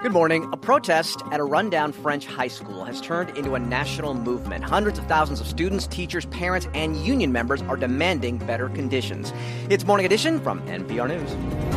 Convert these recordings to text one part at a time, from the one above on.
Good morning. A protest at a rundown French high school has turned into a national movement. Hundreds of thousands of students, teachers, parents, and union members are demanding better conditions. It's Morning Edition from NPR News.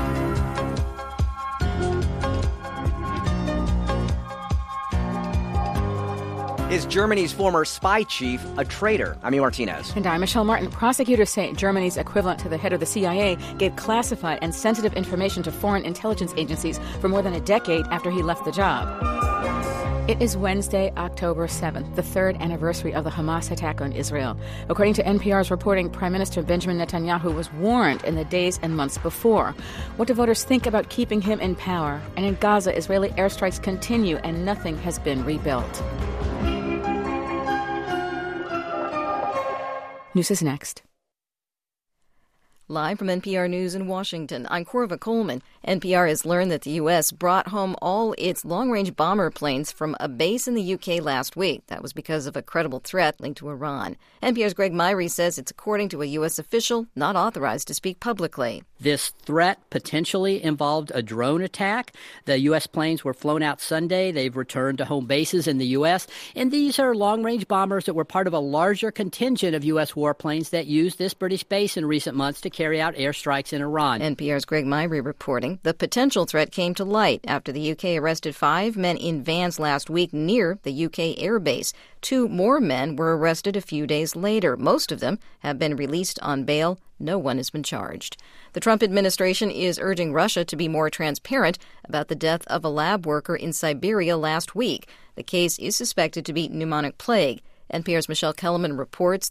Is Germany's former spy chief a traitor? I'm Martinez. And I'm Michelle Martin. Prosecutors say Germany's equivalent to the head of the CIA gave classified and sensitive information to foreign intelligence agencies for more than a decade after he left the job. It is Wednesday, October 7th, the third anniversary of the Hamas attack on Israel. According to NPR's reporting, Prime Minister Benjamin Netanyahu was warned in the days and months before. What do voters think about keeping him in power? And in Gaza, Israeli airstrikes continue and nothing has been rebuilt. News is next. Live from NPR News in Washington, I'm Corva Coleman. NPR has learned that the U.S. brought home all its long-range bomber planes from a base in the U.K. last week. That was because of a credible threat linked to Iran. NPR's Greg Myrie says it's according to a U.S. official not authorized to speak publicly. This threat potentially involved a drone attack. The U.S. planes were flown out Sunday. They've returned to home bases in the U.S. And these are long-range bombers that were part of a larger contingent of U.S. warplanes that used this British base in recent months to carry out airstrikes in Iran. NPR's Greg Myrie reporting. The potential threat came to light after the U.K. arrested 5 men in vans last week near the U.K. airbase. 2 more men were arrested a few days later. Most of them have been released on bail. No one has been charged. The Trump administration is urging Russia to be more transparent about the death of a lab worker in Siberia last week. The case is suspected to be pneumonic plague. NPR's Michelle Kellerman reports